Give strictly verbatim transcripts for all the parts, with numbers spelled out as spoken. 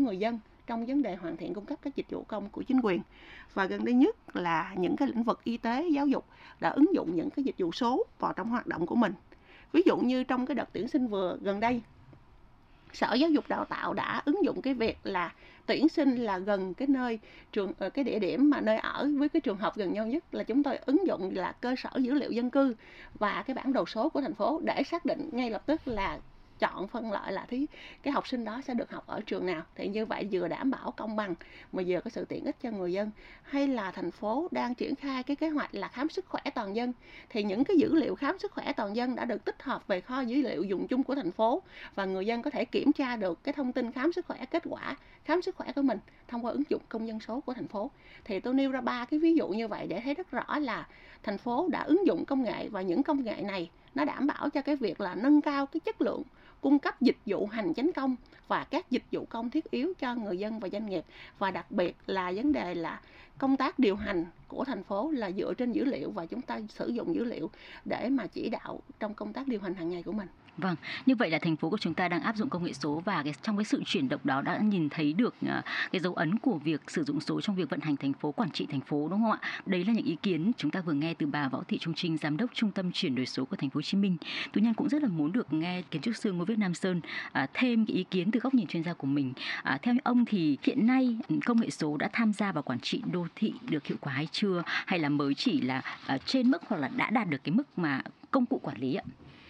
người dân trong vấn đề hoàn thiện cung cấp các dịch vụ công của chính quyền. Và gần đây nhất là những cái lĩnh vực y tế, giáo dục đã ứng dụng những cái dịch vụ số vào trong hoạt động của mình. Ví dụ như trong cái đợt tuyển sinh vừa gần đây, Sở Giáo dục Đào tạo đã ứng dụng cái việc là tuyển sinh là gần cái nơi trường cái địa điểm mà nơi ở với cái trường học gần nhau nhất, là chúng tôi ứng dụng là cơ sở dữ liệu dân cư và cái bản đồ số của thành phố để xác định ngay lập tức là chọn phân loại là thí cái học sinh đó sẽ được học ở trường nào. Thì như vậy vừa đảm bảo công bằng mà vừa có sự tiện ích cho người dân. Hay là thành phố đang triển khai cái kế hoạch là khám sức khỏe toàn dân, thì những cái dữ liệu khám sức khỏe toàn dân đã được tích hợp về kho dữ liệu dùng chung của thành phố, và người dân có thể kiểm tra được cái thông tin khám sức khỏe, kết quả khám sức khỏe của mình thông qua ứng dụng công dân số của thành phố. Thì tôi nêu ra ba cái ví dụ như vậy để thấy rất rõ là thành phố đã ứng dụng công nghệ, và những công nghệ này nó đảm bảo cho cái việc là nâng cao cái chất lượng cung cấp dịch vụ hành chính công và các dịch vụ công thiết yếu cho người dân và doanh nghiệp. Và đặc biệt là vấn đề là công tác điều hành của thành phố là dựa trên dữ liệu, và chúng ta sử dụng dữ liệu để mà chỉ đạo trong công tác điều hành hàng ngày của mình. Vâng, như vậy là thành phố của chúng ta đang áp dụng công nghệ số, và cái, trong cái sự chuyển động đó đã nhìn thấy được uh, cái dấu ấn của việc sử dụng số trong việc vận hành thành phố, quản trị thành phố, đúng không ạ? Đấy là những ý kiến chúng ta vừa nghe từ bà Võ Thị Trung Trinh, Giám đốc Trung tâm Chuyển đổi số của Thành phố Hồ Chí Minh. Tú Nhân cũng rất là muốn được nghe kiến trúc sư Ngô Viết Nam Sơn uh, thêm cái ý kiến từ góc nhìn chuyên gia của mình. Uh, theo ông thì hiện nay công nghệ số đã tham gia vào quản trị đô thị được hiệu quả hay chưa, hay là mới chỉ là uh, trên mức hoặc là đã đạt được cái mức mà công cụ quản lý ạ?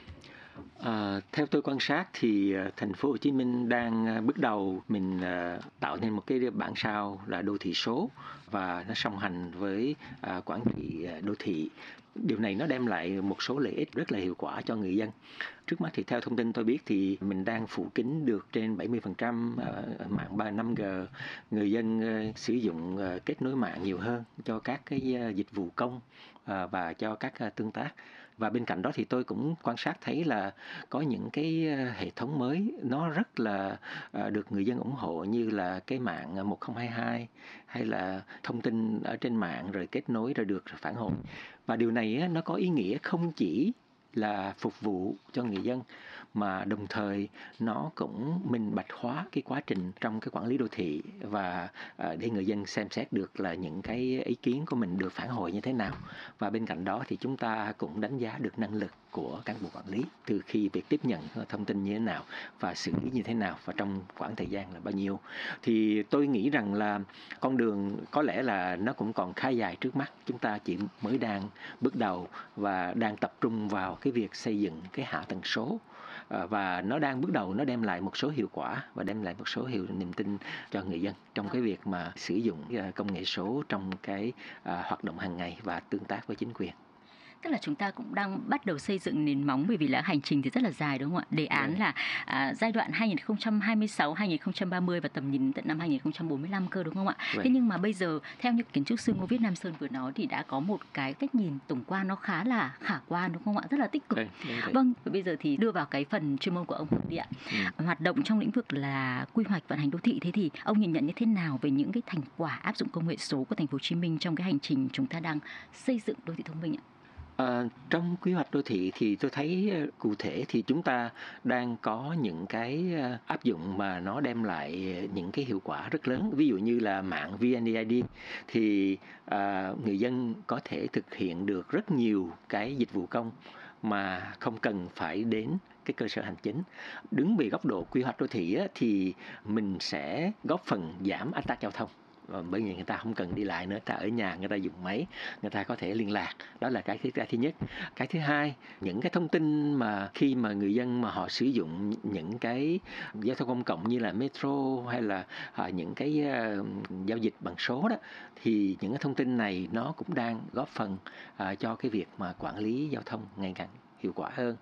À, theo tôi quan sát thì uh, thành phố Hồ Chí Minh đang uh, bước đầu mình uh, tạo nên một cái bản sao là đô thị số, và nó song hành với uh, quản trị uh, đô thị. Điều này nó đem lại một số lợi ích rất là hiệu quả cho người dân. Trước mắt thì theo thông tin tôi biết thì mình đang phủ kín được trên bảy mươi phần trăm uh, mạng ba năm G. Người dân uh, sử dụng uh, kết nối mạng nhiều hơn cho các cái uh, dịch vụ công uh, và cho các uh, tương tác. Và bên cạnh đó thì tôi cũng quan sát thấy là có những cái hệ thống mới nó rất là được người dân ủng hộ, như là cái mạng một không hai hai, hay là thông tin ở trên mạng rồi kết nối rồi được phản hồi. Và điều này nó có ý nghĩa không chỉ là phục vụ cho người dân, mà đồng thời nó cũng minh bạch hóa cái quá trình trong cái quản lý đô thị, và để người dân xem xét được là những cái ý kiến của mình được phản hồi như thế nào. Và bên cạnh đó thì chúng ta cũng đánh giá được năng lực của cán bộ quản lý từ khi việc tiếp nhận thông tin như thế nào và xử lý như thế nào, và trong khoảng thời gian là bao nhiêu. Thì tôi nghĩ rằng là con đường có lẽ là nó cũng còn khá dài trước mắt. Chúng ta chỉ mới đang bước đầu và đang tập trung vào cái việc xây dựng cái hạ tầng số, và nó đang bước đầu nó đem lại một số hiệu quả và đem lại một số hiệu niềm tin cho người dân trong cái việc mà sử dụng công nghệ số trong cái hoạt động hàng ngày và tương tác với chính quyền. Tức là chúng ta cũng đang bắt đầu xây dựng nền móng, bởi vì là hành trình thì rất là dài, đúng không ạ? Đề án là à, giai đoạn hai nghìn không trăm hai mươi sáu đến hai nghìn không trăm ba mươi và tầm nhìn tận năm hai nghìn không trăm bốn mươi lăm cơ, đúng không ạ? Vậy. Thế nhưng mà bây giờ theo như kiến trúc sư Ngô Viết Nam Sơn vừa nói thì đã có một cái cách nhìn tổng quan nó khá là khả quan, đúng không ạ? Rất là tích cực. Vậy. Vâng, và bây giờ thì đưa vào cái phần chuyên môn của ông đi ạ. Ừ. Hoạt động trong lĩnh vực là quy hoạch vận hành đô thị, thế thì ông nhìn nhận như thế nào về những cái thành quả áp dụng công nghệ số của Thành phố Hồ Chí Minh trong cái hành trình chúng ta đang xây dựng đô thị thông minh ạ? À, trong quy hoạch đô thị thì tôi thấy cụ thể thì chúng ta đang có những cái áp dụng mà nó đem lại những cái hiệu quả rất lớn. Ví dụ như là mạng vê en e i đê thì à, người dân có thể thực hiện được rất nhiều cái dịch vụ công mà không cần phải đến cái cơ sở hành chính. Đứng về góc độ quy hoạch đô thị á, thì mình sẽ góp phần giảm ách tắc giao thông. Bởi vì người ta không cần đi lại nữa, người ta ở nhà, người ta dùng máy, người ta có thể liên lạc. Đó là cái thứ, cái thứ nhất. Cái thứ hai, những cái thông tin mà khi mà người dân mà họ sử dụng những cái giao thông công cộng như là metro hay là uh, những cái uh, giao dịch bằng số đó, thì những cái thông tin này nó cũng đang góp phần uh, cho cái việc mà quản lý giao thông ngày càng hiệu quả hơn.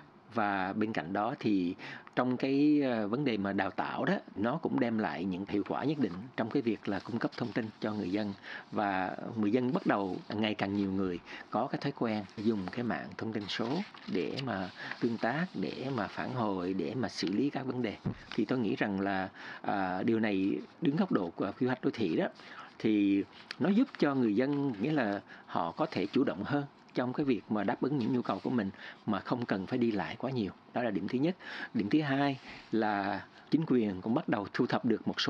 Và bên cạnh đó thì trong cái vấn đề mà đào tạo đó, nó cũng đem lại những hiệu quả nhất định trong cái việc là cung cấp thông tin cho người dân, và người dân bắt đầu ngày càng nhiều người có cái thói quen dùng cái mạng thông tin số để mà tương tác, để mà phản hồi, để mà xử lý các vấn đề. Thì tôi nghĩ rằng là à, điều này đứng góc độ của quy hoạch đô thị đó thì nó giúp cho người dân, nghĩa là họ có thể chủ động hơn trong cái việc mà đáp ứng những nhu cầu của mình mà không cần phải đi lại quá nhiều. Đó là điểm thứ nhất. Điểm thứ hai là chính quyền cũng bắt đầu thu thập được một số